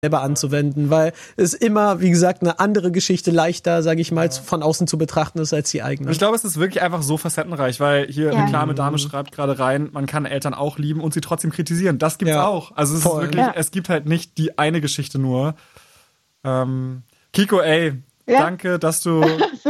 selber anzuwenden, weil es immer, wie gesagt, eine andere Geschichte leichter, sage ich mal, von außen zu betrachten ist als die eigene. Ich glaube, es ist wirklich einfach so facettenreich, weil hier eine klare Dame schreibt gerade rein, man kann Eltern auch lieben und sie trotzdem kritisieren. Das gibt's auch. Also es ist wirklich, es gibt halt nicht die eine Geschichte nur. Kiko, danke, dass du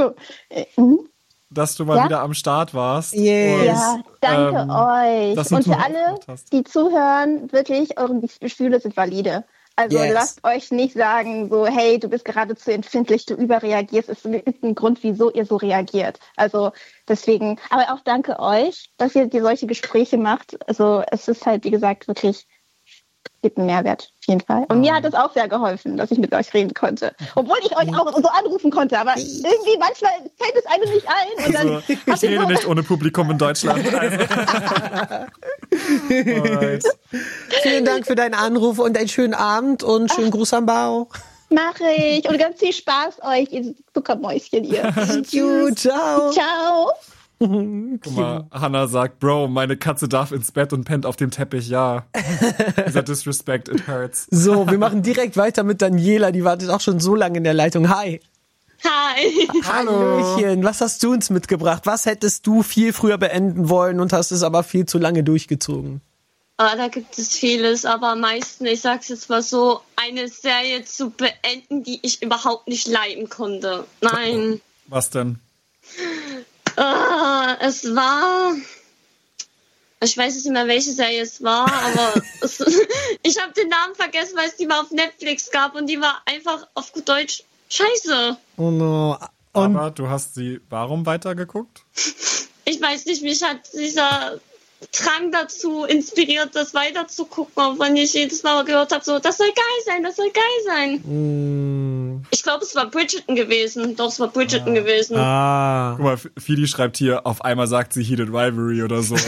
mal wieder am Start warst. Yes. Ja, danke euch. Und für alle, die zuhören, wirklich, eure Gefühle sind valide. Also lasst euch nicht sagen, so, hey, du bist gerade zu empfindlich, du überreagierst. Es gibt einen Grund, wieso ihr so reagiert. Also deswegen, aber auch danke euch, dass ihr solche Gespräche macht. Also es ist halt, wie gesagt, wirklich, gibt einen Mehrwert, auf jeden Fall. Und mir hat es auch sehr geholfen, dass ich mit euch reden konnte. Obwohl ich euch auch so anrufen konnte, aber irgendwie manchmal fällt es einem nicht ein. Und dann ich rede nicht ohne Publikum in Deutschland. Vielen Dank für deinen Anruf und einen schönen Abend und schönen Gruß am Bauch. Mache ich. Und ganz viel Spaß euch, ihr Zuckermäuschen, ihr. Ciao. Ciao. Guck mal, Hannah sagt, Bro, meine Katze darf ins Bett und pennt auf dem Teppich, ja. Dieser Disrespect, it hurts. So, wir machen direkt weiter mit Daniela, die wartet auch schon so lange in der Leitung. Hi. Hi. Hallöchen, was hast du uns mitgebracht? Was hättest du viel früher beenden wollen und hast es aber viel zu lange durchgezogen? Da gibt es vieles, aber am meisten, ich sag's jetzt mal so, eine Serie zu beenden, die ich überhaupt nicht leiden konnte. Nein. Was denn? Es war... Ich weiß nicht mehr, welche Serie es war, aber ich habe den Namen vergessen, weil es die mal auf Netflix gab und die war einfach auf gut Deutsch scheiße. Oh no. Aber du hast sie warum weitergeguckt? Ich weiß nicht, mich hat dieser Drang dazu inspiriert, das weiterzugucken, auch wenn ich jedes Mal gehört habe, so, das soll geil sein, das soll geil sein. Ich glaube, es war Bridgerton gewesen. Doch, es war Bridgerton gewesen. Guck mal, Fidi schreibt hier, auf einmal sagt sie Heated Rivalry oder so.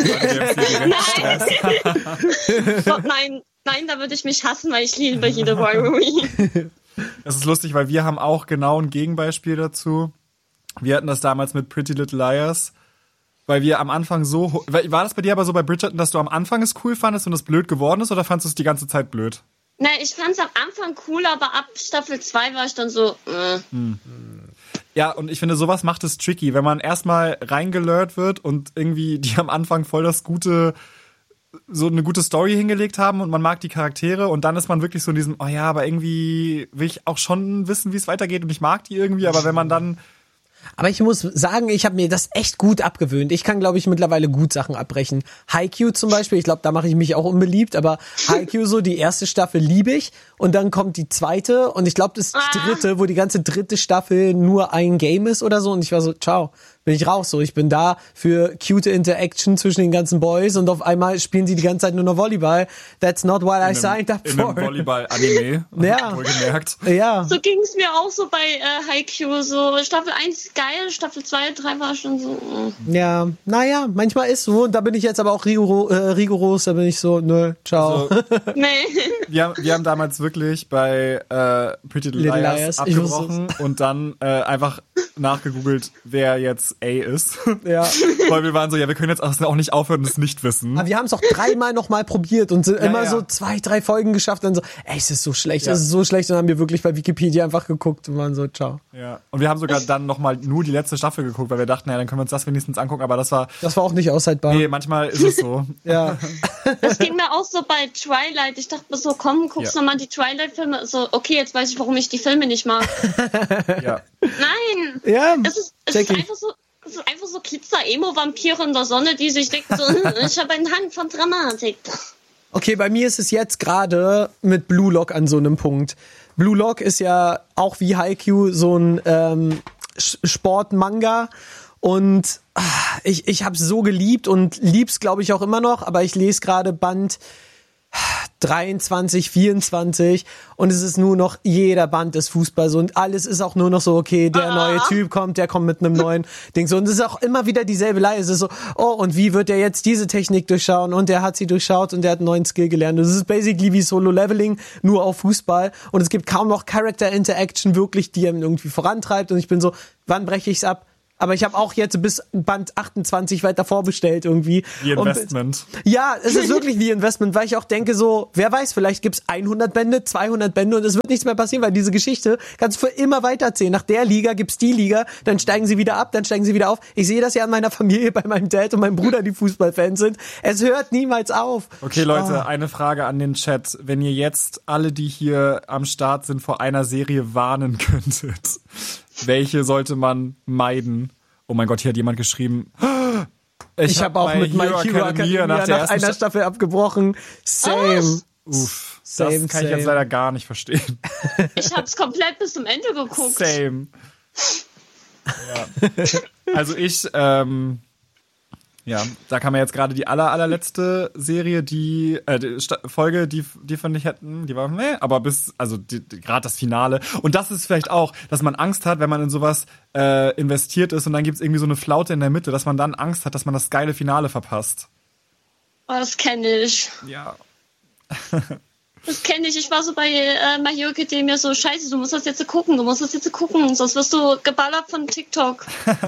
Nein, da würde ich mich hassen, weil ich liebe Heated Rivalry. Das ist lustig, weil wir haben auch genau ein Gegenbeispiel dazu. Wir hatten das damals mit Pretty Little Liars, weil wir am Anfang so... War das bei dir aber so bei Bridgerton, dass du am Anfang es cool fandest und es blöd geworden ist, oder fandest du es die ganze Zeit blöd? Nein, ich fand es am Anfang cool, aber ab Staffel 2 war ich dann so... Ja, und ich finde, sowas macht es tricky, wenn man erstmal reingelurrt wird und irgendwie die am Anfang voll so eine gute Story hingelegt haben und man mag die Charaktere und dann ist man wirklich so in diesem, oh ja, aber irgendwie will ich auch schon wissen, wie es weitergeht und ich mag die irgendwie, aber wenn man dann... Aber ich muss sagen, ich habe mir das echt gut abgewöhnt. Ich kann, glaube ich, mittlerweile gut Sachen abbrechen. Haikyuu zum Beispiel, ich glaube, da mache ich mich auch unbeliebt, aber Haikyuu so, die erste Staffel liebe ich und dann kommt die zweite und ich glaube, das ist die dritte, wo die ganze dritte Staffel nur ein Game ist oder so und ich war so, ciao, bin ich raus. So, ich bin da für cute Interaction zwischen den ganzen Boys und auf einmal spielen sie die ganze Zeit nur noch Volleyball. That's not what I signed up for. In einem Volleyball-Anime, wohlgemerkt. Ja. So ging es mir auch so bei Haikyuu. So Staffel 1 geil, Staffel 2, 3 war schon so... Ja, naja, manchmal ist so. Und da bin ich jetzt aber auch rigoros. Da bin ich so, nö, ciao. Also, nee. Wir haben damals wirklich bei Pretty Little Liars abgebrochen und dann einfach nachgegoogelt, wer jetzt A ist. Ja. Weil wir waren so, ja, wir können jetzt auch nicht aufhören und es nicht wissen. Aber wir haben es auch 3-mal nochmal probiert und sind immer so 2-3 Folgen geschafft und dann so, ey, es ist so schlecht, es ist so schlecht. Und dann haben wir wirklich bei Wikipedia einfach geguckt und waren so, ciao. Ja. Und wir haben sogar dann nochmal nur die letzte Staffel geguckt, weil wir dachten, ja, dann können wir uns das wenigstens angucken, aber das war auch nicht aushaltbar. Nee, manchmal ist es so. Ja. Das ging mir auch so bei Twilight. Ich dachte mir so, komm, guckst nochmal die Twilight-Filme. So, okay, jetzt weiß ich, warum ich die Filme nicht mag. Ja. Nein. Ja. Es ist einfach so... Es ist einfach so Glitzer-Emo-Vampire in der Sonne, die sich denken so, ich habe einen Hang von Dramatik. Okay, bei mir ist es jetzt gerade mit Blue Lock an so einem Punkt. Blue Lock ist ja auch wie Haikyuu so ein Sportmanga und ich habe es so geliebt und lieb's, glaube ich, auch immer noch, aber ich lese gerade Band 23, 24 und es ist nur noch jeder Band des Fußballs und alles ist auch nur noch so, okay, der neue Typ kommt, der kommt mit einem neuen Ding so und es ist auch immer wieder dieselbe Leihe, es ist so, oh und wie wird der jetzt diese Technik durchschauen und der hat sie durchschaut und der hat einen neuen Skill gelernt und es ist basically wie Solo-Leveling, nur auf Fußball und es gibt kaum noch Character-Interaction wirklich, die ihn irgendwie vorantreibt und ich bin so, wann breche ich's ab? Aber ich habe auch jetzt bis Band 28 weiter vorbestellt irgendwie. Wie Investment. Ja, es ist wirklich wie Investment, weil ich auch denke so, wer weiß, vielleicht gibt's 100 Bände, 200 Bände und es wird nichts mehr passieren, weil diese Geschichte kannst du für immer weitererzählen. Nach der Liga gibt's die Liga, dann steigen sie wieder ab, dann steigen sie wieder auf. Ich sehe das ja an meiner Familie, bei meinem Dad und meinem Bruder, die Fußballfans sind. Es hört niemals auf. Okay, Leute, eine Frage an den Chat. Wenn ihr jetzt alle, die hier am Start sind, vor einer Serie warnen könntet, welche sollte man meiden? Oh mein Gott, hier hat jemand geschrieben. Ich habe auch mit My Hero Academia nach einer Staffel abgebrochen. Same. Uff, das kann ich jetzt leider gar nicht verstehen. Ich hab's komplett bis zum Ende geguckt. Same. Ja. Also ja, da kam ja jetzt gerade die allerletzte Serie, die Folge, die fand ich die war, aber gerade das Finale. Und das ist vielleicht auch, dass man Angst hat, wenn man in sowas investiert ist und dann gibt's irgendwie so eine Flaute in der Mitte, dass man dann Angst hat, dass man das geile Finale verpasst. Oh, das kenne ich. Ja. Das kenne ich. Ich war so bei My Hero Academia so, scheiße, du musst das jetzt gucken, sonst wirst du geballert von TikTok.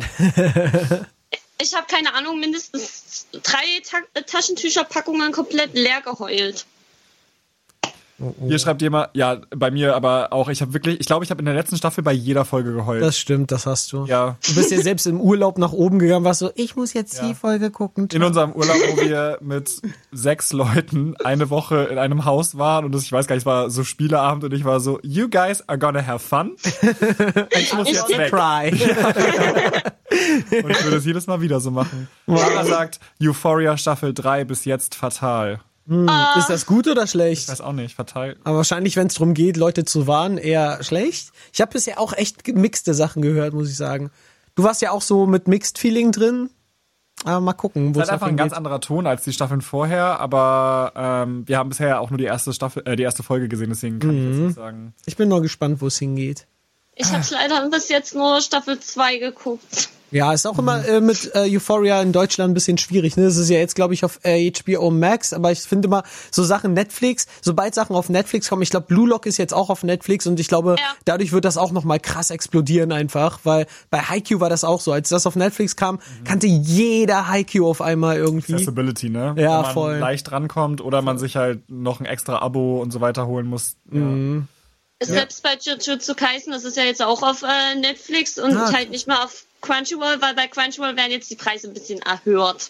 Ich habe keine Ahnung, mindestens 3 Taschentücherpackungen komplett leer geheult. Hier schreibt jemand, ja, bei mir aber auch, ich glaube, ich habe in der letzten Staffel bei jeder Folge geheult. Das stimmt, das hast du. Ja. Du bist ja selbst im Urlaub nach oben gegangen, warst so, ich muss jetzt die Folge gucken. In unserem Urlaub, wo wir mit 6 Leuten eine Woche in einem Haus waren und ich weiß gar nicht, es war so Spieleabend und ich war so, you guys are gonna have fun. Ich muss jetzt weg. Cry. Und ich würde es jedes Mal wieder so machen. Lara sagt, Euphoria Staffel 3 bis jetzt fatal. Ist das gut oder schlecht? Ich weiß auch nicht, fatal. Aber wahrscheinlich, wenn es darum geht, Leute zu warnen, eher schlecht. Ich habe bisher auch echt gemixte Sachen gehört, muss ich sagen. Du warst ja auch so mit Mixed Feeling drin. Aber mal gucken, wo es ist einfach ein ganz anderer Ton als die Staffeln vorher, aber wir haben bisher auch nur die erste Folge gesehen, deswegen kann ich jetzt nicht sagen. Ich bin nur gespannt, wo es hingeht. Ich habe leider bis jetzt nur Staffel 2 geguckt. Ja, ist auch immer mit Euphoria in Deutschland ein bisschen schwierig. Ne? Das ist ja jetzt, glaube ich, auf HBO Max, aber ich finde immer so Sachen Netflix, sobald Sachen auf Netflix kommen, ich glaube, Blue Lock ist jetzt auch auf Netflix und ich glaube, dadurch wird das auch nochmal krass explodieren einfach, weil bei Haikyuu war das auch so. Als das auf Netflix kam, kannte jeder Haikyuu auf einmal irgendwie. Accessibility, ne? Ja, wenn man voll. leicht rankommt oder man sich halt noch ein extra Abo und so weiter holen muss. Ja. Selbst bei Jujutsu Kaisen, das ist ja jetzt auch auf Netflix und halt nicht mehr auf Crunchyroll, weil bei Crunchyroll werden jetzt die Preise ein bisschen erhöht.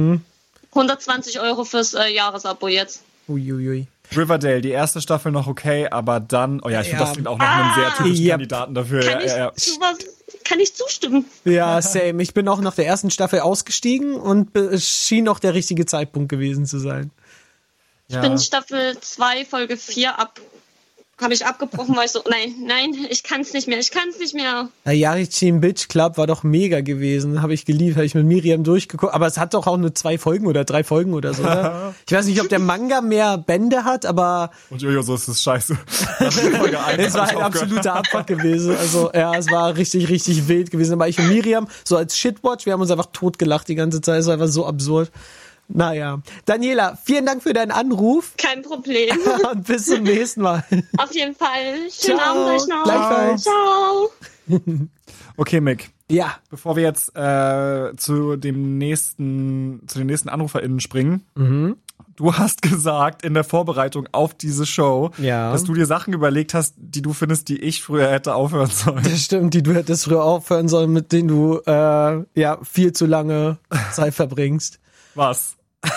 120 € fürs Jahresabo jetzt. Uiuiui. Riverdale, die erste Staffel noch okay, aber dann, ich finde, das klingt auch nach einem sehr typischen Kandidaten dafür. Kann ich zustimmen. Ja, same. Ich bin auch nach der ersten Staffel ausgestiegen und es schien auch der richtige Zeitpunkt gewesen zu sein. Ich bin Staffel 2, Folge 4 habe ich abgebrochen, weil ich so, nein, ich kann's nicht mehr. Ja, Yarichin Bitch Club war doch mega gewesen, habe ich geliebt, habe ich mit Miriam durchgeguckt, aber es hat doch auch nur 2 Folgen oder 3 Folgen oder so, oder? Ich weiß nicht, ob der Manga mehr Bände hat, aber... Und Jojo, so ist es scheiße. Es war ein absoluter Abfuck gewesen, also ja, es war richtig, richtig wild gewesen, aber ich und Miriam, so als Shitwatch, wir haben uns einfach totgelacht die ganze Zeit, es war einfach so absurd. Naja. Daniela, vielen Dank für deinen Anruf. Kein Problem. Und bis zum nächsten Mal. Auf jeden Fall. Schönen Abend euch noch. Gleichfalls. Ciao. Okay, Mick. Ja. Bevor wir jetzt zu den nächsten AnruferInnen springen. Du hast gesagt in der Vorbereitung auf diese Show, dass du dir Sachen überlegt hast, die du findest, die ich früher hätte aufhören sollen. Das stimmt, die du hättest früher aufhören sollen, mit denen du viel zu lange Zeit verbringst. Was?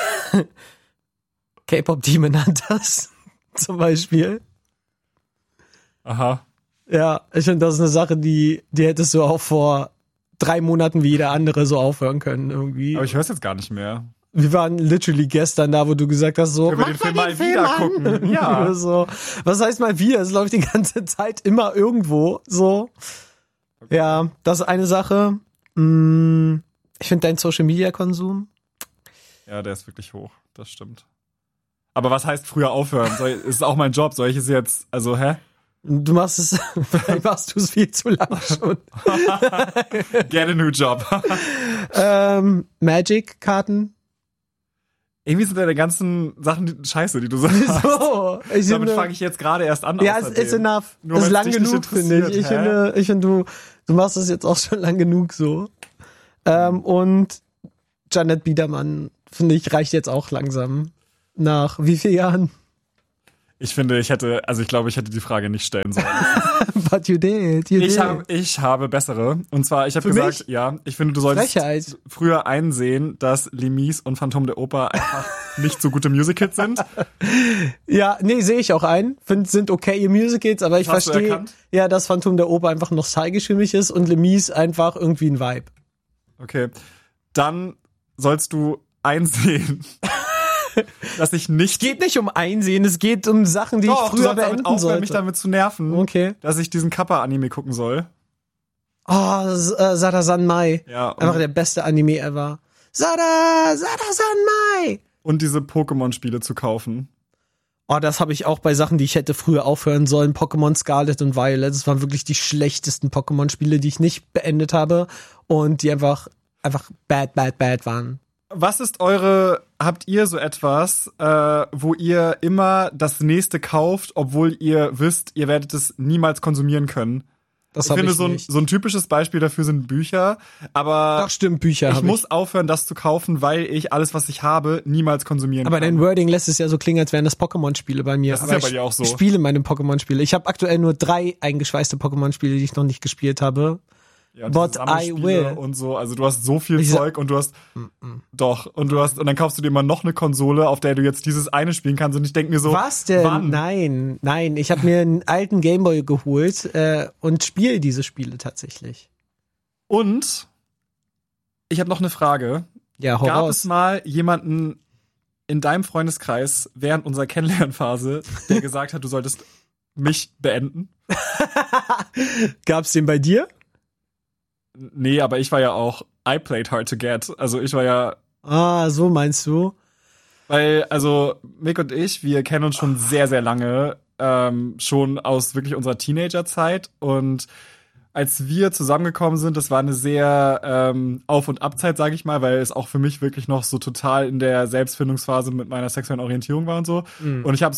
K-Pop Demon Hunters zum Beispiel. Aha. Ja, ich finde, das ist eine Sache, die hättest du auch vor 3 Monaten wie jeder andere so aufhören können irgendwie. Aber ich höre es jetzt gar nicht mehr. Wir waren literally gestern da, wo du gesagt hast, so, können wir den Film mal wieder gucken. Ja. So. Was heißt mal wieder? Es läuft die ganze Zeit immer irgendwo. So. Okay. Ja, das ist eine Sache. Ich finde dein Social Media Konsum. Ja, der ist wirklich hoch. Das stimmt. Aber was heißt früher aufhören? Ist auch mein Job. Soll ich es jetzt, also, hä? Du machst es, vielleicht machst du es viel zu lange schon. Get a new job. Magic-Karten. Irgendwie sind deine ganzen Sachen scheiße, die du sagst. So, damit fange ich jetzt gerade erst an. Ja, es ist enough. Es ist lang genug, finde ich. Ich finde, du machst das jetzt auch schon lang genug so. Und Janet Biedermann, finde ich, reicht jetzt auch langsam. Nach wie vielen Jahren? Ich finde, ich glaube, ich hätte die Frage nicht stellen sollen. But you did. Ich habe bessere. Und zwar, ich habe gesagt, mich? ja, ich finde, du solltest Frechheit. früher einsehen, dass Les Mis und Phantom der Oper einfach nicht so gute Musicals sind. Ja, nee, sehe ich auch ein. Sind okay Musicals, aber ich verstehe, ja, dass Phantom der Oper einfach nostalgisch für mich ist und Les Mis einfach irgendwie ein Vibe. Okay. Dann sollst du einsehen, dass ich nicht... Es geht nicht um Einsehen, es geht um Sachen, die ich früher beenden sollte. Mich damit zu nerven, okay, dass ich diesen Kappa-Anime gucken soll. Oh, Sada Sanmai. Ja, einfach der beste Anime ever. Sada Sanmai. Und diese Pokémon-Spiele zu kaufen. Oh, das habe ich auch bei Sachen, die ich hätte früher aufhören sollen. Pokémon Scarlet und Violet. Das waren wirklich die schlechtesten Pokémon-Spiele, die ich nicht beendet habe. Und die einfach bad waren. Was ist habt ihr so etwas, wo ihr immer das nächste kauft, obwohl ihr wisst, ihr werdet es niemals konsumieren können? Das ich finde, so ein typisches Beispiel dafür sind Bücher, aber doch, stimmt, Bücher ich muss aufhören, das zu kaufen, weil ich alles, was ich habe, niemals konsumieren kann. Aber dein Wording lässt es ja so klingen, als wären das Pokémon-Spiele bei mir. Das ist ja bei dir auch so. Ich spiele meine Pokémon-Spiele. Ich habe aktuell nur 3 eingeschweißte Pokémon-Spiele, die ich noch nicht gespielt habe. Ja, But I will. Und so, also du hast so viel Zeug und du hast und dann kaufst du dir mal noch eine Konsole, auf der du jetzt dieses eine spielen kannst und ich denke mir so, was denn? Wann? Nein, ich habe mir einen alten Gameboy geholt und spiele diese Spiele tatsächlich. Und ich habe noch eine Frage. Ja, hau Gab raus. es mal jemanden in deinem Freundeskreis während unserer Kennenlernphase, der gesagt hat, du solltest mich beenden? Gab's den bei dir? Nee, aber ich war ja auch, I played hard to get. Also ich war ja... Ah, so meinst du? Weil, also Mick und ich, wir kennen uns schon sehr, sehr lange, schon aus wirklich unserer Teenagerzeit. Und als wir zusammengekommen sind, das war eine sehr Auf- und Abzeit, sage ich mal, weil es auch für mich wirklich noch so total in der Selbstfindungsphase mit meiner sexuellen Orientierung war und so. Und ich habe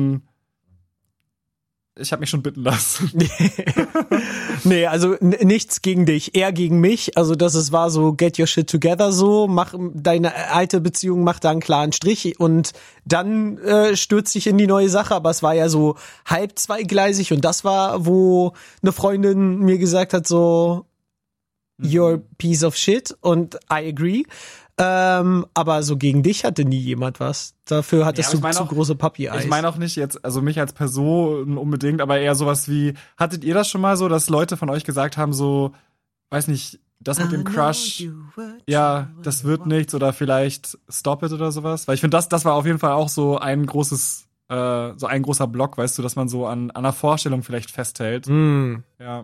mich schon bitten lassen. Nee, also nichts gegen dich, eher gegen mich. Also das war so get your shit together so, mach deine alte Beziehung, mach da einen klaren Strich und dann stürzt dich in die neue Sache. Aber es war ja so halb zweigleisig und das war, wo eine Freundin mir gesagt hat so, you're a piece of shit und I agree. Aber so gegen dich hatte nie jemand was. Dafür hattest du zu große Puppy-Eyes. Ich meine auch nicht jetzt, also mich als Person unbedingt, aber eher sowas wie, hattet ihr das schon mal so, dass Leute von euch gesagt haben, so, weiß nicht, das mit dem Crush, ja, das wird nichts oder vielleicht Stop It oder sowas? Weil ich finde, das war auf jeden Fall auch so ein großer Block, weißt du, dass man so an einer Vorstellung vielleicht festhält. Ja.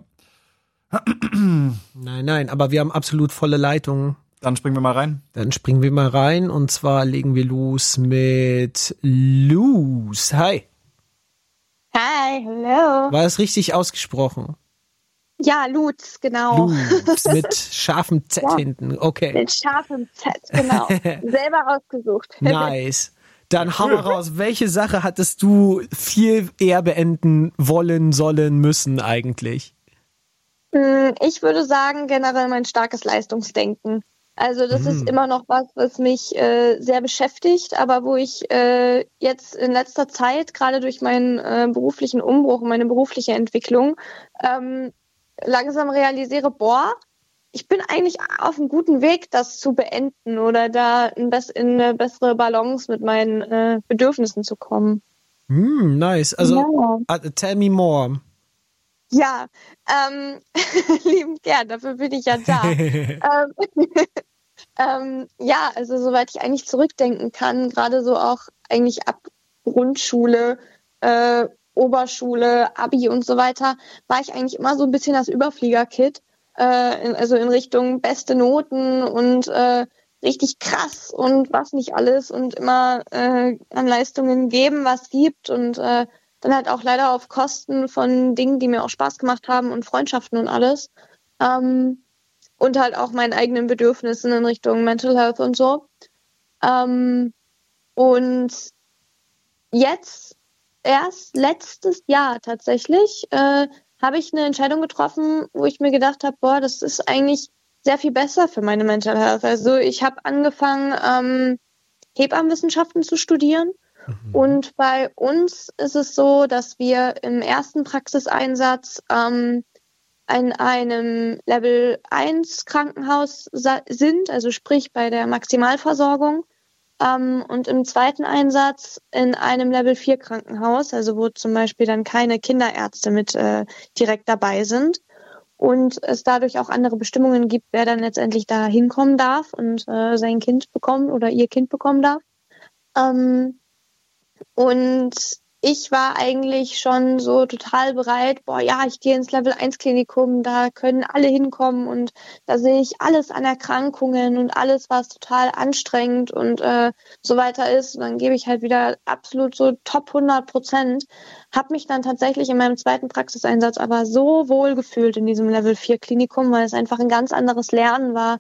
Nein, aber wir haben absolut volle Leitungen. Dann springen wir mal rein. Und zwar legen wir los mit Luz. Hi. Hi, hello. War es richtig ausgesprochen? Ja, Luz, genau. Luz mit scharfem Z hinten. Okay. Mit scharfem Z, genau. Selber ausgesucht. Nice. Dann hau mal raus. Welche Sache hattest du viel eher beenden wollen, sollen, müssen eigentlich? Ich würde sagen, generell mein starkes Leistungsdenken. Also das ist immer noch was mich sehr beschäftigt, aber wo ich jetzt in letzter Zeit, gerade durch meinen beruflichen Umbruch und meine berufliche Entwicklung, langsam realisiere, ich bin eigentlich auf einem guten Weg, das zu beenden oder da in eine bessere Balance mit meinen Bedürfnissen zu kommen. Nice. Also, tell me more. Ja, liebend gern, dafür bin ich ja da. Ja, also soweit ich eigentlich zurückdenken kann, gerade so auch eigentlich ab Grundschule, Oberschule, Abi und so weiter, war ich eigentlich immer so ein bisschen das Überflieger-Kid, also in Richtung beste Noten und richtig krass und was nicht alles und immer an Leistungen geben, was gibt und dann halt auch leider auf Kosten von Dingen, die mir auch Spaß gemacht haben und Freundschaften und alles. Und halt auch meinen eigenen Bedürfnissen in Richtung Mental Health und so. Und jetzt, erst letztes Jahr tatsächlich, habe ich eine Entscheidung getroffen, wo ich mir gedacht habe, das ist eigentlich sehr viel besser für meine Mental Health. Also ich habe angefangen, Hebammenwissenschaften zu studieren. Und bei uns ist es so, dass wir im ersten Praxiseinsatz in einem Level 1 Krankenhaus sind, also sprich bei der Maximalversorgung. Und im zweiten Einsatz in einem Level 4 Krankenhaus, also wo zum Beispiel dann keine Kinderärzte mit direkt dabei sind. Und es dadurch auch andere Bestimmungen gibt, wer dann letztendlich da hinkommen darf und sein Kind bekommen oder ihr Kind bekommen darf. Und ich war eigentlich schon so total bereit, ich gehe ins Level 1 Klinikum, da können alle hinkommen und da sehe ich alles an Erkrankungen und alles, was total anstrengend und so weiter ist. Und dann gebe ich halt wieder absolut so top 100%. Habe mich dann tatsächlich in meinem zweiten Praxiseinsatz aber so wohl gefühlt in diesem Level 4 Klinikum, weil es einfach ein ganz anderes Lernen war.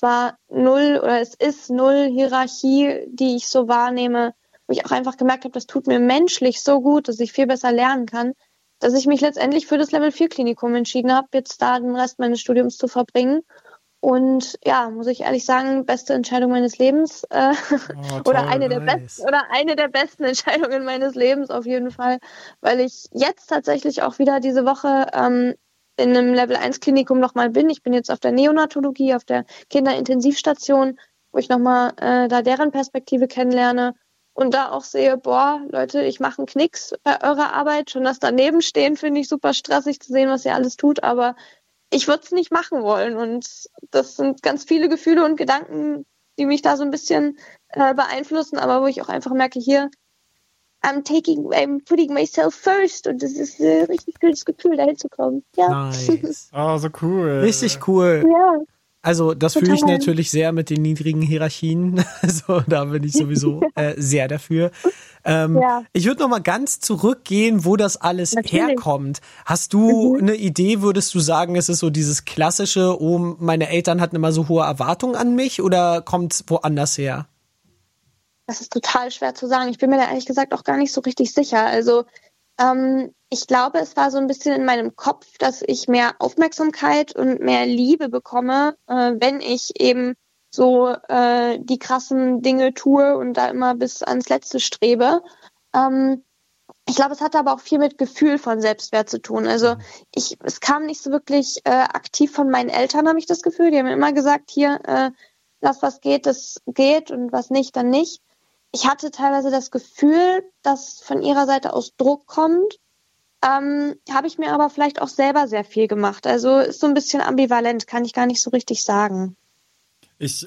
Es ist null Hierarchie, die ich so wahrnehme, wo ich auch einfach gemerkt habe, das tut mir menschlich so gut, dass ich viel besser lernen kann, dass ich mich letztendlich für das Level 4 Klinikum entschieden habe, jetzt da den Rest meines Studiums zu verbringen. Und ja, muss ich ehrlich sagen, beste Entscheidung meines Lebens oder eine der besten Entscheidungen meines Lebens auf jeden Fall, weil ich jetzt tatsächlich auch wieder diese Woche in einem Level 1 Klinikum nochmal bin. Ich bin jetzt auf der Neonatologie, auf der Kinderintensivstation, wo ich nochmal da deren Perspektive kennenlerne. Und da auch sehe, Leute, ich mache einen Knicks bei eurer Arbeit. Schon das daneben stehen finde ich super stressig zu sehen, was ihr alles tut. Aber ich würde es nicht machen wollen. Und das sind ganz viele Gefühle und Gedanken, die mich da so ein bisschen beeinflussen. Aber wo ich auch einfach merke, hier, I'm putting myself first. Und das ist ein richtig gutes Gefühl, da hinzukommen. Ja. Nice. Oh, so cool. Richtig cool. Ja. Also das fühle ich natürlich sehr mit den niedrigen Hierarchien. Also da bin ich sowieso sehr dafür. Ich würde noch mal ganz zurückgehen, wo das alles herkommt. Hast du eine Idee, würdest du sagen, es ist so dieses klassische, meine Eltern hatten immer so hohe Erwartungen an mich, oder kommt es woanders her? Das ist total schwer zu sagen. Ich bin mir da ehrlich gesagt auch gar nicht so richtig sicher. Also ich glaube, es war so ein bisschen in meinem Kopf, dass ich mehr Aufmerksamkeit und mehr Liebe bekomme, wenn ich eben so die krassen Dinge tue und da immer bis ans Letzte strebe. Ich glaube, es hatte aber auch viel mit Gefühl von Selbstwert zu tun. Also es kam nicht so wirklich aktiv von meinen Eltern, habe ich das Gefühl. Die haben mir immer gesagt, hier, das was geht, das geht, und was nicht, dann nicht. Ich hatte teilweise das Gefühl, dass von ihrer Seite aus Druck kommt. Habe ich mir aber vielleicht auch selber sehr viel gemacht. Also ist so ein bisschen ambivalent, kann ich gar nicht so richtig sagen. Ich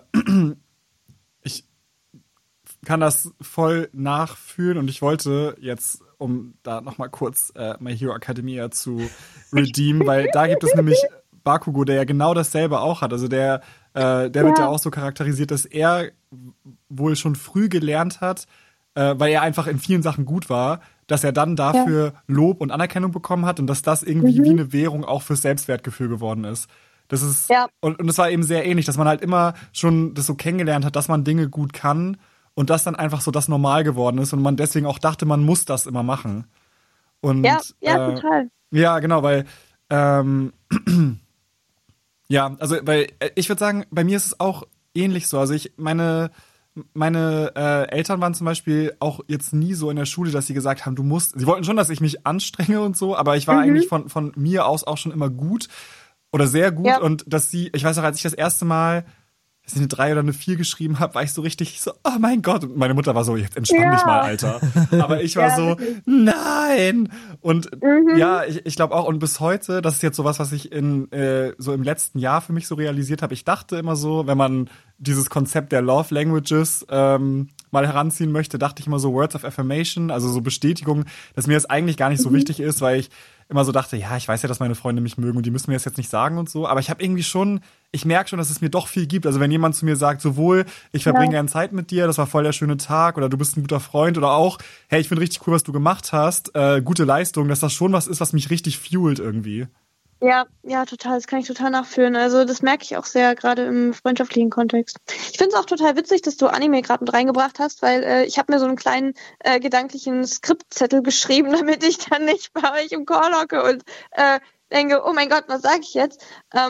kann das voll nachfühlen, und ich wollte jetzt, um da nochmal kurz My Hero Academia zu redeemen, weil da gibt es nämlich Bakugo, der ja genau dasselbe auch hat. Also der wird ja auch so charakterisiert, dass er wohl schon früh gelernt hat, weil er einfach in vielen Sachen gut war, dass er dann dafür Lob und Anerkennung bekommen hat und dass das irgendwie wie eine Währung auch fürs Selbstwertgefühl geworden ist. Das ist und es war eben sehr ähnlich, dass man halt immer schon das so kennengelernt hat, dass man Dinge gut kann und das dann einfach so das Normal geworden ist und man deswegen auch dachte, man muss das immer machen. Und total. Ja, genau, weil weil ich würde sagen, bei mir ist es auch ähnlich so. Also meine Eltern waren zum Beispiel auch jetzt nie so in der Schule, dass sie gesagt haben, sie wollten schon, dass ich mich anstrenge und so, aber ich war eigentlich von mir aus auch schon immer gut oder sehr gut, und ich weiß noch, als ich das erste Mal eine 3 oder eine 4 geschrieben habe, war ich so richtig so, oh mein Gott. Und meine Mutter war so, jetzt entspann dich mal, Alter. Aber ich war so, nein. Und ich glaube auch, und bis heute, das ist jetzt sowas, was ich so im letzten Jahr für mich so realisiert habe. Ich dachte immer so, wenn man dieses Konzept der Love Languages mal heranziehen möchte, dachte ich immer so Words of Affirmation, also so Bestätigung, dass mir das eigentlich gar nicht so wichtig ist, weil ich immer so dachte, ja, ich weiß ja, dass meine Freunde mich mögen und die müssen mir das jetzt nicht sagen und so, aber ich merke schon, dass es mir doch viel gibt. Also wenn jemand zu mir sagt, sowohl, ich verbringe gerne Zeit mit dir, das war voll der schöne Tag, oder du bist ein guter Freund, oder auch, hey, ich finde richtig cool, was du gemacht hast, gute Leistung, dass das schon was ist, was mich richtig fuelt irgendwie. Ja, total. Das kann ich total nachfühlen. Also das merke ich auch sehr, gerade im freundschaftlichen Kontext. Ich finde es auch total witzig, dass du Anime gerade mit reingebracht hast, weil ich habe mir so einen kleinen gedanklichen Skriptzettel geschrieben, damit ich dann nicht bei euch im Call hocke und denke, oh mein Gott, was sage ich jetzt?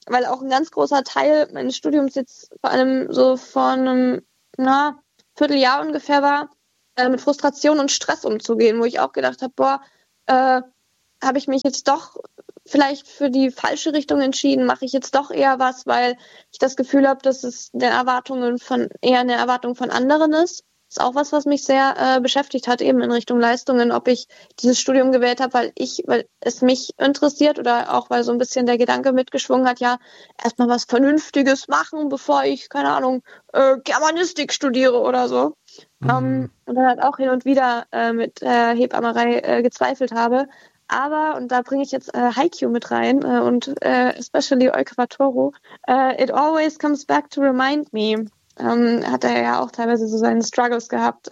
weil auch ein ganz großer Teil meines Studiums jetzt vor allem so vor einem Vierteljahr ungefähr war, mit Frustration und Stress umzugehen, wo ich auch gedacht habe, habe ich mich jetzt doch vielleicht für die falsche Richtung entschieden, mache ich jetzt doch eher was, weil ich das Gefühl habe, dass es eher eine Erwartung von anderen ist. Das ist auch was mich sehr beschäftigt hat, eben in Richtung Leistungen, ob ich dieses Studium gewählt habe, weil es mich interessiert oder auch weil so ein bisschen der Gedanke mitgeschwungen hat, ja, erstmal was Vernünftiges machen, bevor ich, keine Ahnung, Germanistik studiere oder so. Und dann halt auch hin und wieder mit Hebammerei gezweifelt habe. Aber, und da bringe ich jetzt Haikyuu mit rein und especially Euquatoro, it always comes back to remind me. Hat er ja auch teilweise so seine Struggles gehabt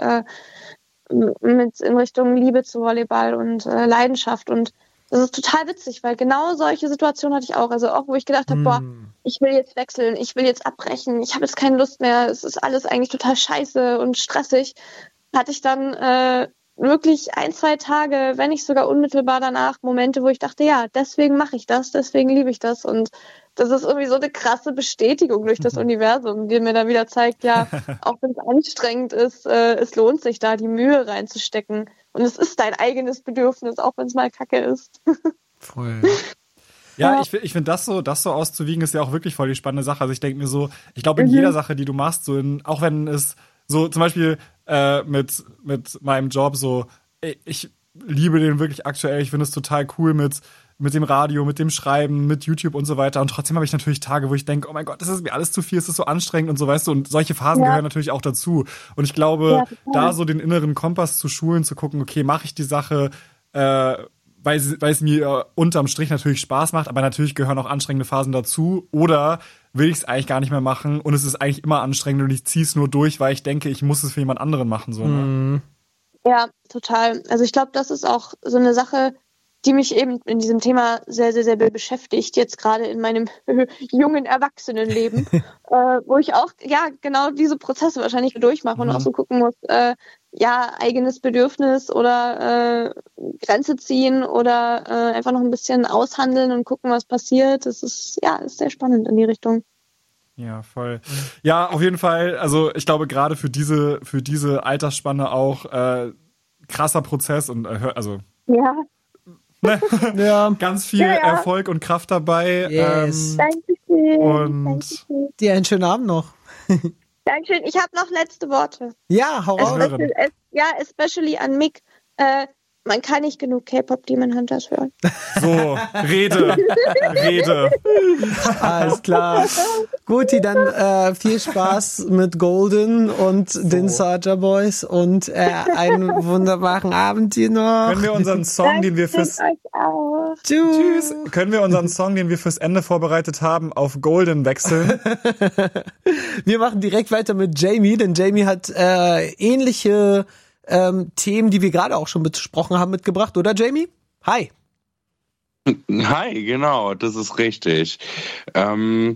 in Richtung Liebe zu Volleyball und Leidenschaft. Und das ist total witzig, weil genau solche Situationen hatte ich auch. Also auch, wo ich gedacht habe, ich will jetzt wechseln, ich will jetzt abbrechen, ich habe jetzt keine Lust mehr, es ist alles eigentlich total scheiße und stressig, hatte ich dann wirklich 1-2 Tage, wenn nicht sogar unmittelbar danach, Momente, wo ich dachte, ja, deswegen mache ich das, deswegen liebe ich das. Und das ist irgendwie so eine krasse Bestätigung durch das Universum, die mir da wieder zeigt, ja, auch wenn es anstrengend ist, es lohnt sich da, die Mühe reinzustecken. Und es ist dein eigenes Bedürfnis, auch wenn es mal Kacke ist. Voll. Ja, ich finde das so auszuwiegen, ist ja auch wirklich voll die spannende Sache. Also ich denke mir so, ich glaube in jeder Sache, die du machst, auch wenn es so zum Beispiel mit meinem Job so, ich liebe den wirklich aktuell, ich finde es total cool mit dem Radio, mit dem Schreiben, mit YouTube und so weiter. Und trotzdem habe ich natürlich Tage, wo ich denke, oh mein Gott, das ist mir alles zu viel, es ist so anstrengend und so, weißt du. Und solche Phasen gehören natürlich auch dazu. Und ich glaube, da so den inneren Kompass zu schulen, zu gucken, okay, mache ich die Sache, weil es mir unterm Strich natürlich Spaß macht, aber natürlich gehören auch anstrengende Phasen dazu. Oder will ich es eigentlich gar nicht mehr machen und es ist eigentlich immer anstrengend und ich ziehe es nur durch, weil ich denke, ich muss es für jemand anderen machen. So, ne? Ja, total. Also ich glaube, das ist auch so eine Sache, die mich eben in diesem Thema sehr, sehr, sehr beschäftigt, jetzt gerade in meinem jungen Erwachsenenleben, wo ich auch, genau diese Prozesse wahrscheinlich durchmache und auch so gucken muss, eigenes Bedürfnis oder Grenze ziehen oder einfach noch ein bisschen aushandeln und gucken, was passiert. Das ist sehr spannend in die Richtung. Ja, voll. Ja, auf jeden Fall. Also ich glaube, gerade für diese Altersspanne auch krasser Prozess und ganz viel Erfolg und Kraft dabei. Yes. Dankeschön. Und dir einen schönen Abend noch. Dankeschön. Ich habe noch letzte Worte. Ja, hau raus. Especially an Mick. Man kann nicht genug K-Pop Demon Hunters hören. So, Rede. Alles klar. Guti, dann viel Spaß mit Golden und den Soulja Boys und einen wunderbaren Abend dir noch. Können wir unseren Song, den wir Können wir unseren Song, den wir fürs Ende vorbereitet haben, auf Golden wechseln? Wir machen direkt weiter mit Jamie, denn Jamie hat ähnliche Themen, die wir gerade auch schon besprochen haben, mitgebracht, oder Jamie? Hi. Hi, genau, das ist richtig. Bei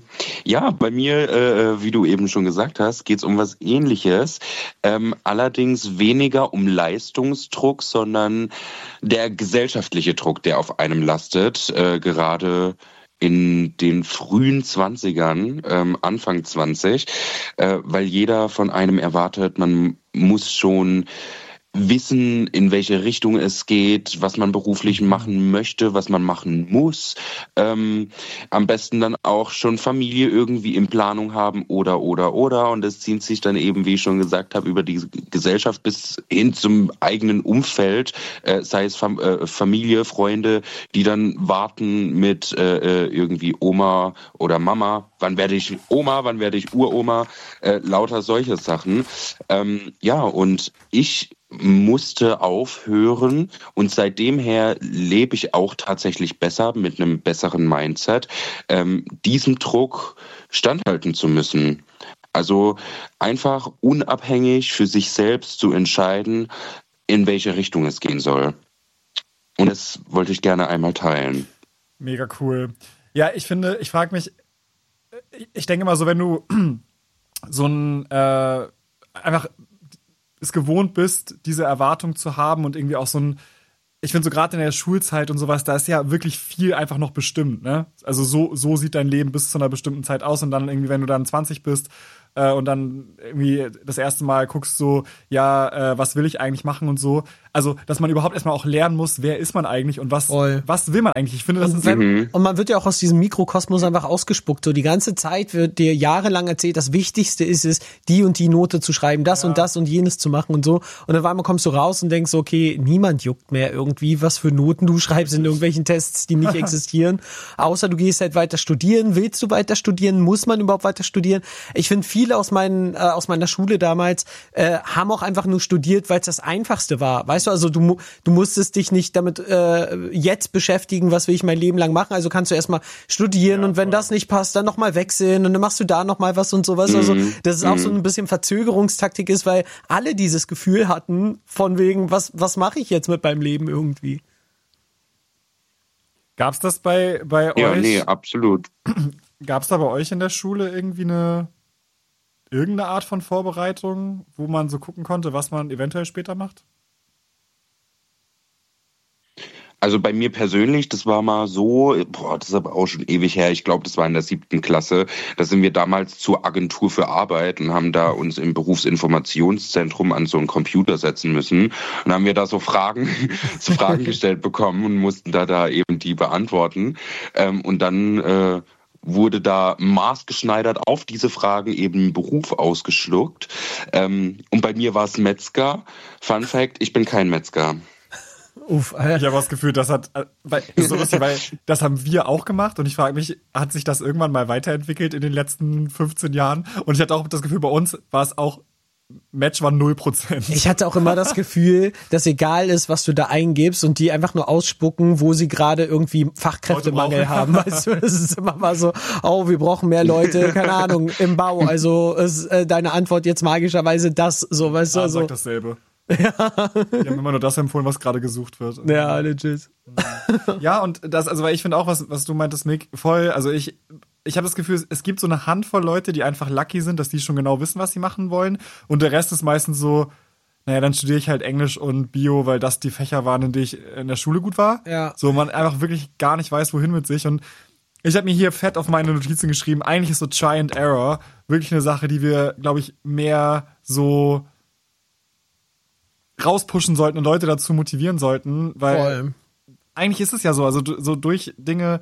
mir, wie du eben schon gesagt hast, geht es um was Ähnliches. Allerdings weniger um Leistungsdruck, sondern der gesellschaftliche Druck, der auf einem lastet, gerade in den frühen 20ern, Anfang 20, weil jeder von einem erwartet, man muss schon wissen, in welche Richtung es geht, was man beruflich machen möchte, was man machen muss. Am besten dann auch schon Familie irgendwie in Planung haben oder. Und das zieht sich dann eben, wie ich schon gesagt habe, über die Gesellschaft bis hin zum eigenen Umfeld, sei es Familie, Freunde, die dann warten mit irgendwie Oma oder Mama. Wann werde ich Oma, wann werde ich Uroma? Lauter solche Sachen. Und ich musste aufhören und seitdem her lebe ich auch tatsächlich besser mit einem besseren Mindset, diesem Druck standhalten zu müssen. Also einfach unabhängig für sich selbst zu entscheiden, in welche Richtung es gehen soll. Und das wollte ich gerne einmal teilen. Mega cool. Ja, ich frage mich, ich denke mal so, wenn du so ein einfach es gewohnt bist, diese Erwartung zu haben und irgendwie auch so ein ich finde so gerade in der Schulzeit und sowas, da ist ja wirklich viel einfach noch bestimmt, ne? Also so sieht dein Leben bis zu einer bestimmten Zeit aus und dann irgendwie, wenn du dann 20 bist und dann irgendwie das erste Mal guckst so, was will ich eigentlich machen und so. Also, dass man überhaupt erstmal auch lernen muss, wer ist man eigentlich und was will man eigentlich. Ich finde, das ist und man wird ja auch aus diesem Mikrokosmos einfach ausgespuckt. So die ganze Zeit wird dir jahrelang erzählt, das Wichtigste ist es, die und die Note zu schreiben, das und das und jenes zu machen und so. Und dann einmal kommst du raus und denkst, okay, niemand juckt mehr irgendwie, was für Noten du schreibst in irgendwelchen Tests, die nicht existieren. Außer du gehst halt weiter studieren. Willst du weiter studieren? Muss man überhaupt weiter studieren? Ich finde, viele aus meiner Schule damals haben auch einfach nur studiert, weil es das Einfachste war. Weißt du, also du musstest dich nicht damit jetzt beschäftigen, was will ich mein Leben lang machen. Also kannst du erstmal studieren und wenn das nicht passt, dann nochmal wechseln und dann machst du da nochmal was und sowas. Also dass es auch so ein bisschen Verzögerungstaktik ist, weil alle dieses Gefühl hatten von wegen, was mache ich jetzt mit meinem Leben irgendwie? Gab's das bei euch? Ja, nee, absolut. Gab's da bei euch in der Schule irgendwie irgendeine Art von Vorbereitung, wo man so gucken konnte, was man eventuell später macht? Also bei mir persönlich, das war mal so, das ist aber auch schon ewig her, ich glaube, das war in der 7. Klasse, da sind wir damals zur Agentur für Arbeit und haben da uns im Berufsinformationszentrum an so einen Computer setzen müssen und haben wir da so Fragen gestellt bekommen und mussten da eben die beantworten und dann wurde da maßgeschneidert auf diese Fragen eben ein Beruf ausgeschluckt und bei mir war es Metzger. Fun Fact, ich bin kein Metzger. Ich habe das Gefühl, das ist so lustig, weil das haben wir auch gemacht und ich frage mich, hat sich das irgendwann mal weiterentwickelt in den letzten 15 Jahren? Und ich hatte auch das Gefühl, bei uns war es auch, Match war 0%. Ich hatte auch immer das Gefühl, dass egal ist, was du da eingibst und die einfach nur ausspucken, wo sie gerade irgendwie Fachkräftemangel haben. Weißt du, es ist immer mal so, wir brauchen mehr Leute, keine Ahnung, im Bau. Also ist deine Antwort jetzt magischerweise das, so, weißt du. Sagt dasselbe. Ja. Die haben immer nur das empfohlen, was gerade gesucht wird. Ja, legit. Ja, und das, also weil ich finde auch, was du meintest, Mick, voll, also ich habe das Gefühl, es gibt so eine Handvoll Leute, die einfach lucky sind, dass die schon genau wissen, was sie machen wollen. Und der Rest ist meistens so, naja, dann studiere ich halt Englisch und Bio, weil das die Fächer waren, in denen ich in der Schule gut war. Ja. So, man einfach wirklich gar nicht weiß, wohin mit sich. Und ich habe mir hier fett auf meine Notizen geschrieben, eigentlich ist so Try and Error wirklich eine Sache, die wir, glaube ich, mehr so rauspushen sollten und Leute dazu motivieren sollten, weil eigentlich ist es ja so, also so durch Dinge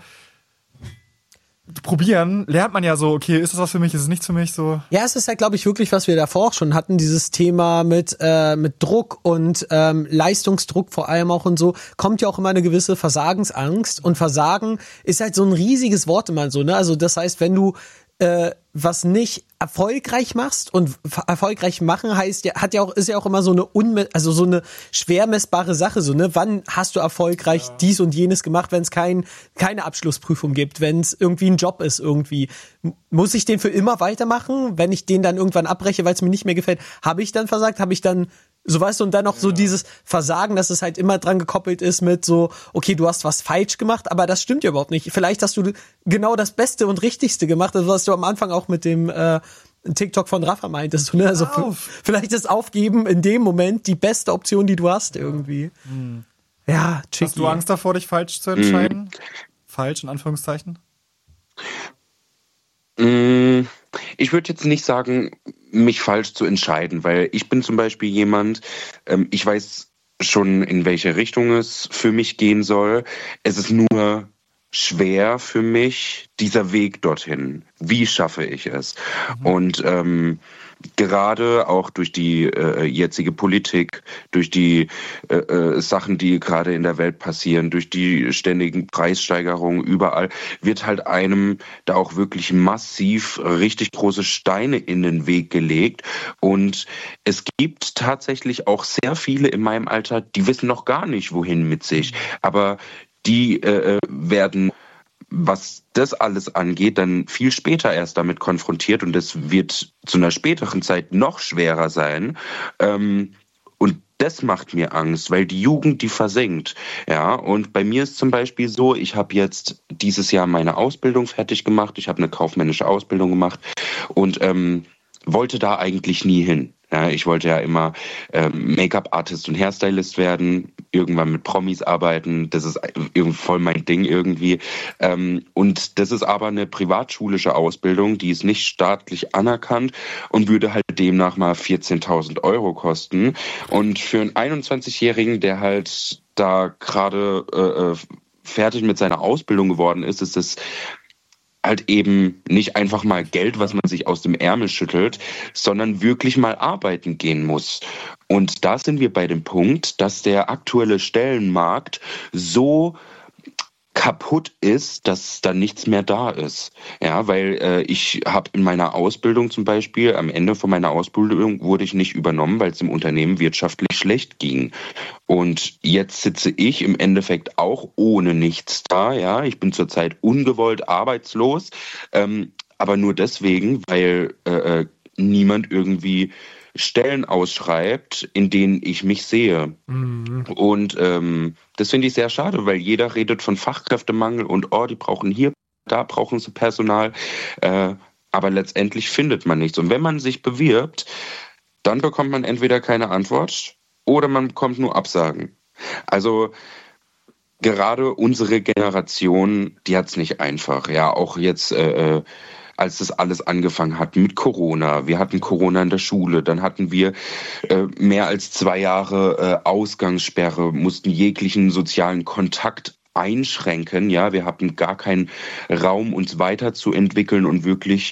probieren, lernt man ja so, okay, ist das was für mich, ist es nichts für mich, so. Ja, es ist halt, glaube ich, wirklich, was wir davor auch schon hatten, dieses Thema mit Druck und Leistungsdruck vor allem auch und so, kommt ja auch immer eine gewisse Versagensangst und Versagen ist halt so ein riesiges Wort immer so, ne, also das heißt, wenn du was nicht erfolgreich machst und erfolgreich machen heißt ja, ist ja auch immer so eine so eine schwer messbare Sache, so, ne, wann hast du erfolgreich dies und jenes gemacht, wenn es keine Abschlussprüfung gibt, wenn es irgendwie ein Job ist irgendwie, muss ich den für immer weitermachen, wenn ich den dann irgendwann abbreche, weil es mir nicht mehr gefällt, habe ich dann versagt, habe ich dann so, weißt du, und dann noch so dieses Versagen, dass es halt immer dran gekoppelt ist mit so, okay, du hast was falsch gemacht, aber das stimmt ja überhaupt nicht. Vielleicht hast du genau das Beste und Richtigste gemacht, also was du am Anfang auch mit dem TikTok von Rafa meintest, ne? Also vielleicht ist Aufgeben in dem Moment die beste Option, die du hast irgendwie. Ja, tricky. Hast du Angst davor, dich falsch zu entscheiden? Falsch, in Anführungszeichen? Ich würde jetzt nicht sagen, mich falsch zu entscheiden, weil ich bin zum Beispiel jemand, ich weiß schon, in welche Richtung es für mich gehen soll. Es ist nur schwer für mich, dieser Weg dorthin. Wie schaffe ich es? Und gerade auch durch die jetzige Politik, durch die Sachen, die gerade in der Welt passieren, durch die ständigen Preissteigerungen überall, wird halt einem da auch wirklich massiv richtig große Steine in den Weg gelegt. Und es gibt tatsächlich auch sehr viele in meinem Alter, die wissen noch gar nicht, wohin mit sich. Aber die werden, was das alles angeht, dann viel später erst damit konfrontiert und es wird zu einer späteren Zeit noch schwerer sein. Und das macht mir Angst, weil die Jugend, die versinkt. Ja, und bei mir ist zum Beispiel so, ich habe jetzt dieses Jahr meine Ausbildung fertig gemacht. Ich habe eine kaufmännische Ausbildung gemacht und wollte da eigentlich nie hin. Ja, ich wollte ja immer Make-up-Artist und Hairstylist werden, irgendwann mit Promis arbeiten. Das ist voll mein Ding irgendwie. Und das ist aber eine privatschulische Ausbildung, die ist nicht staatlich anerkannt und würde halt demnach mal 14.000 Euro kosten. Und für einen 21-Jährigen, der halt da gerade fertig mit seiner Ausbildung geworden ist, ist es halt eben nicht einfach mal Geld, was man sich aus dem Ärmel schüttelt, sondern wirklich mal arbeiten gehen muss. Und da sind wir bei dem Punkt, dass der aktuelle Stellenmarkt so kaputt ist, dass da nichts mehr da ist. Ja, weil ich habe in meiner Ausbildung zum Beispiel, am Ende von meiner Ausbildung wurde ich nicht übernommen, weil es im Unternehmen wirtschaftlich schlecht ging. Und jetzt sitze ich im Endeffekt auch ohne nichts da. Ja, ich bin zurzeit ungewollt arbeitslos, aber nur deswegen, weil niemand irgendwie Stellen ausschreibt, in denen ich mich sehe. Mhm. Und das finde ich sehr schade, weil jeder redet von Fachkräftemangel und die brauchen hier, da brauchen sie Personal, aber letztendlich findet man nichts. Und wenn man sich bewirbt, dann bekommt man entweder keine Antwort oder man bekommt nur Absagen. Also gerade unsere Generation, die hat es nicht einfach. Ja, auch jetzt als das alles angefangen hat mit Corona. Wir hatten Corona in der Schule, dann hatten wir mehr als 2 Jahre Ausgangssperre, mussten jeglichen sozialen Kontakt einschränken. Ja, wir hatten gar keinen Raum, uns weiterzuentwickeln und wirklich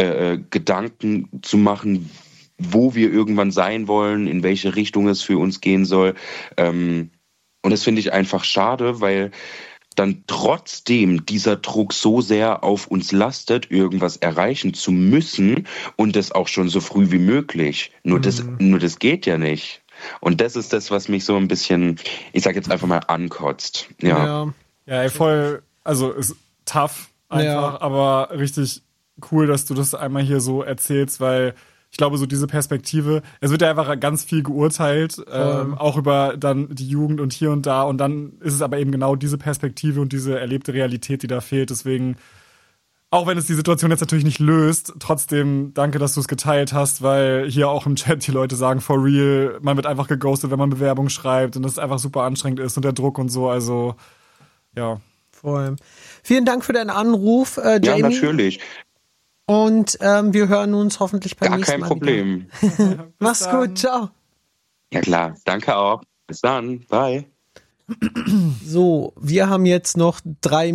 Gedanken zu machen, wo wir irgendwann sein wollen, in welche Richtung es für uns gehen soll. Und das finde ich einfach schade, weil dann trotzdem dieser Druck so sehr auf uns lastet, irgendwas erreichen zu müssen und das auch schon so früh wie möglich. Nur das geht ja nicht. Und das ist das, was mich so ein bisschen, ich sag jetzt einfach mal, ankotzt. Ja, voll, also ist tough einfach, aber richtig cool, dass du das einmal hier so erzählst, weil ich glaube, so diese Perspektive, es wird ja einfach ganz viel geurteilt, auch über dann die Jugend und hier und da. Und dann ist es aber eben genau diese Perspektive und diese erlebte Realität, die da fehlt. Deswegen, auch wenn es die Situation jetzt natürlich nicht löst, trotzdem danke, dass du es geteilt hast, weil hier auch im Chat die Leute sagen, for real, man wird einfach geghostet, wenn man Bewerbung schreibt und das einfach super anstrengend ist und der Druck und so. Also, ja. Voll. Vielen Dank für deinen Anruf, Jamie. Ja, natürlich. Und wir hören uns hoffentlich beim nächsten Mal. Gar kein Problem. Mach's gut, ciao. Ja klar, danke auch. Bis dann, bye. So, wir haben jetzt noch 4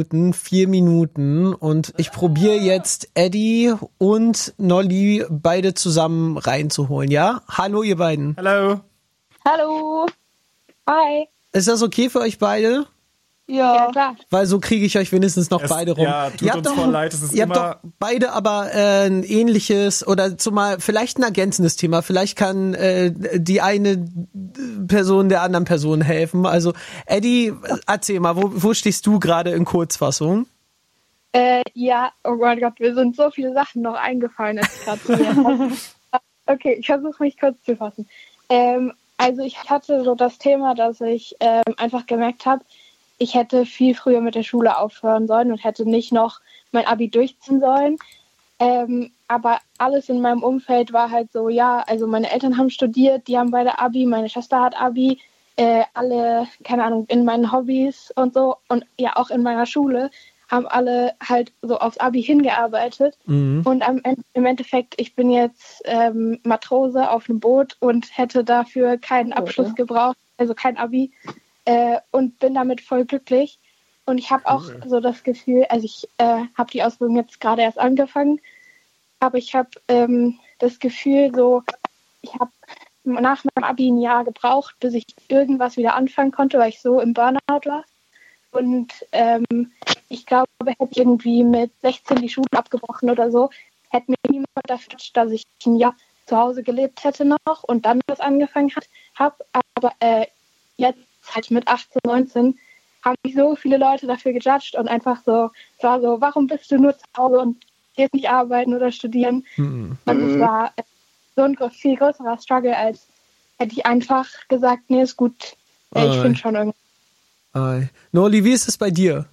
Minuten und ich probiere jetzt Eddie und Nolly beide zusammen reinzuholen, ja? Hallo ihr beiden. Hallo. Hallo. Hi. Ist das okay für euch beide? Ja, klar. Weil so kriege ich euch wenigstens noch beide rum. Ja, tut uns voll leid, es ist ihr habt doch beide aber ein ähnliches oder zumal vielleicht ein ergänzendes Thema. Vielleicht kann die eine Person der anderen Person helfen. Also Eddie, erzähl mal, wo stehst du gerade in Kurzfassung? Ja, oh mein Gott, mir sind so viele Sachen noch eingefallen, als ich gerade zu mir. Okay, ich versuche mich kurz zu fassen. Also ich hatte so das Thema, dass ich einfach gemerkt habe, ich hätte viel früher mit der Schule aufhören sollen und hätte nicht noch mein Abi durchziehen sollen. Aber alles in meinem Umfeld war halt so, ja, also meine Eltern haben studiert, die haben beide Abi, meine Schwester hat Abi, alle, keine Ahnung, in meinen Hobbys und so und ja auch in meiner Schule haben alle halt so aufs Abi hingearbeitet. Mhm. Und im Endeffekt, ich bin jetzt Matrose auf einem Boot und hätte dafür keinen Abschluss gebraucht, also kein Abi. Und bin damit voll glücklich. Und ich habe auch so das Gefühl, also ich habe die Ausbildung jetzt gerade erst angefangen, aber ich habe das Gefühl, so ich habe nach meinem Abi ein Jahr gebraucht, bis ich irgendwas wieder anfangen konnte, weil ich so im Burnout war. Und ich glaube, hätte ich irgendwie mit 16 die Schule abgebrochen oder so, hätte mir niemand dafür, dass ich ein Jahr zu Hause gelebt hätte noch und dann was angefangen habe. Aber jetzt halt mit 18, 19 haben mich so viele Leute dafür gejudged und einfach so, es war so, warum bist du nur zu Hause und gehst nicht arbeiten oder studieren? Mhm. Und es war so ein viel größerer Struggle, als hätte ich einfach gesagt, nee, ist gut, ich finde schon irgendwie. Nolly, wie ist es bei dir?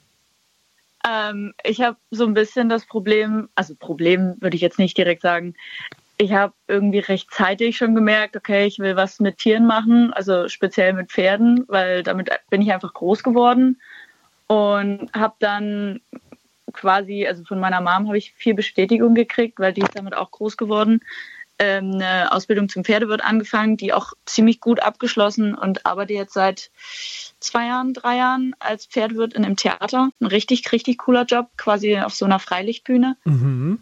Ich habe so ein bisschen das Problem, also Problem würde ich jetzt nicht direkt sagen, ich habe irgendwie recht zeitig schon gemerkt, okay, ich will was mit Tieren machen, also speziell mit Pferden, weil damit bin ich einfach groß geworden und habe dann quasi, also von meiner Mom habe ich viel Bestätigung gekriegt, weil die ist damit auch groß geworden, eine Ausbildung zum Pferdewirt angefangen, die auch ziemlich gut abgeschlossen und arbeite jetzt seit 3 Jahren als Pferdewirt in einem Theater. Ein richtig, richtig cooler Job, quasi auf so einer Freilichtbühne. Mhm.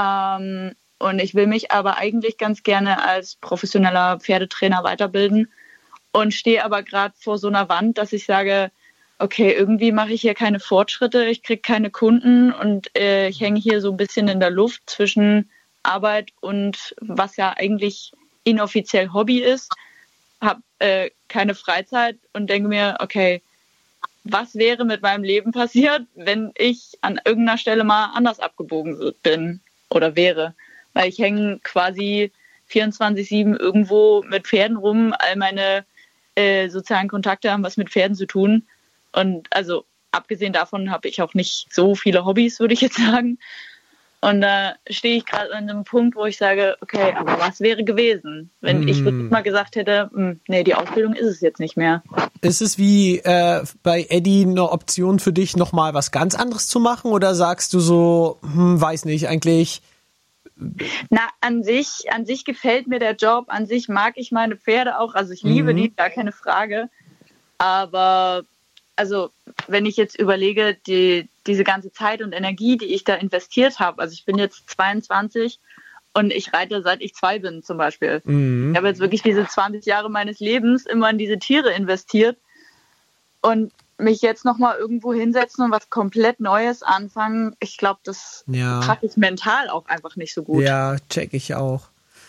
Und ich will mich aber eigentlich ganz gerne als professioneller Pferdetrainer weiterbilden und stehe aber gerade vor so einer Wand, dass ich sage, okay, irgendwie mache ich hier keine Fortschritte, ich kriege keine Kunden und ich hänge hier so ein bisschen in der Luft zwischen Arbeit und was ja eigentlich inoffiziell Hobby ist, habe keine Freizeit und denke mir, okay, was wäre mit meinem Leben passiert, wenn ich an irgendeiner Stelle mal anders abgebogen bin oder wäre? Weil ich hänge quasi 24/7 irgendwo mit Pferden rum, all meine sozialen Kontakte haben was mit Pferden zu tun und also abgesehen davon habe ich auch nicht so viele Hobbys, würde ich jetzt sagen. Und da stehe ich gerade an einem Punkt, wo ich sage, okay, aber was wäre gewesen, wenn ich wirklich mal gesagt hätte, nee, die Ausbildung ist es jetzt nicht mehr. Ist es wie bei Eddie eine Option für dich, nochmal was ganz anderes zu machen? Oder sagst du so, weiß nicht, eigentlich... Na, an sich gefällt mir der Job, an sich mag ich meine Pferde auch, also ich liebe die, gar keine Frage. Aber also wenn ich jetzt überlege, diese ganze Zeit und Energie, die ich da investiert habe, also ich bin jetzt 22 und ich reite seit ich 2 bin zum Beispiel. Ich habe jetzt wirklich diese 20 Jahre meines Lebens immer in diese Tiere investiert und mich jetzt nochmal irgendwo hinsetzen und was komplett Neues anfangen, ich glaube, das packe ich mental auch einfach nicht so gut. Ja, check ich auch.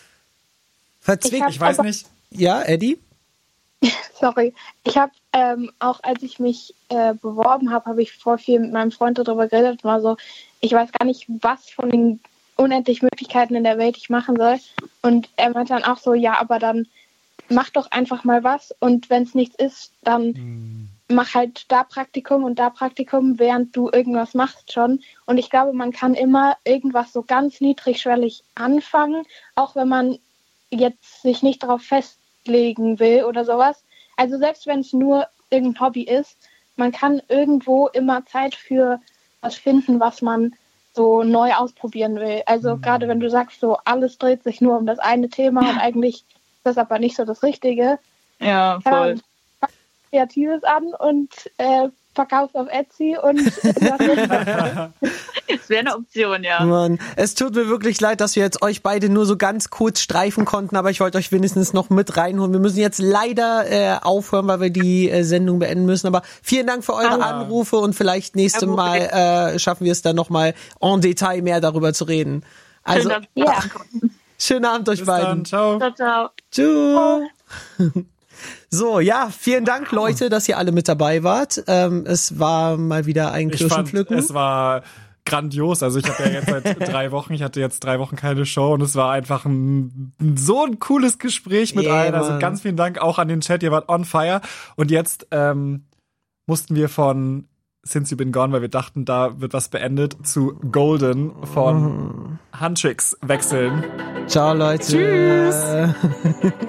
Ich weiß nicht. Ja, Eddie? Sorry, ich habe auch als ich mich beworben habe ich voll viel mit meinem Freund darüber geredet, war so, ich weiß gar nicht, was von den unendlichen Möglichkeiten in der Welt ich machen soll. Und er meinte dann auch so, ja, aber dann mach doch einfach mal was und wenn es nichts ist, dann mach halt da Praktikum und da Praktikum, während du irgendwas machst schon. Und ich glaube, man kann immer irgendwas so ganz niedrigschwellig anfangen, auch wenn man jetzt sich nicht darauf festlegen will oder sowas. Also selbst wenn es nur irgendein Hobby ist, man kann irgendwo immer Zeit für was finden, was man so neu ausprobieren will. Also gerade wenn du sagst, so alles dreht sich nur um das eine Thema und eigentlich ist das aber nicht so das Richtige. Ja, voll. Kreatives an und verkaufst auf Etsy und es wäre eine Option, ja. Mann, es tut mir wirklich leid, dass wir jetzt euch beide nur so ganz kurz streifen konnten, aber ich wollte euch wenigstens noch mit reinholen. Wir müssen jetzt leider aufhören, weil wir die Sendung beenden müssen, aber vielen Dank für eure Anrufe und vielleicht nächste Mal schaffen wir es dann nochmal en Detail mehr darüber zu reden. Also, schönen Abend euch beiden. Dann, ciao. Ciao. Tschüss. So, ja, vielen Dank, Leute, dass ihr alle mit dabei wart. Es war mal wieder ein Kirschenpflücken. Es war grandios. Also ich habe ja jetzt seit 3 Wochen, ich hatte jetzt 3 Wochen keine Show und es war einfach so ein cooles Gespräch mit allen. Also ganz vielen Dank auch an den Chat, ihr wart on fire. Und jetzt mussten wir von Since You've Been Gone, weil wir dachten, da wird was beendet, zu Golden von Huntrix wechseln. Ciao, Leute. Tschüss.